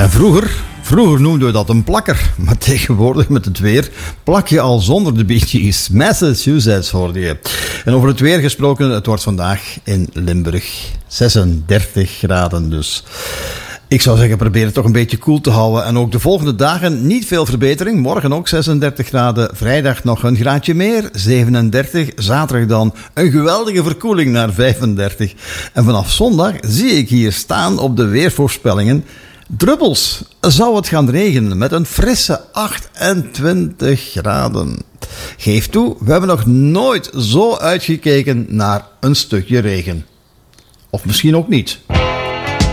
En vroeger noemden we dat een plakker. Maar tegenwoordig met het weer plak je al zonder de Bee Gees. Massachusetts hoorde je. En over het weer gesproken, het wordt vandaag in Limburg 36 graden dus. Ik zou zeggen, probeer het toch een beetje koel te houden. En ook de volgende dagen niet veel verbetering. Morgen ook 36 graden. Vrijdag nog een graadje meer, 37. Zaterdag dan een geweldige verkoeling naar 35. En vanaf zondag zie ik hier staan op de weervoorspellingen druppels. Zou het gaan regenen met een frisse 28 graden. Geef toe, we hebben nog nooit zo uitgekeken naar een stukje regen. Of misschien ook niet.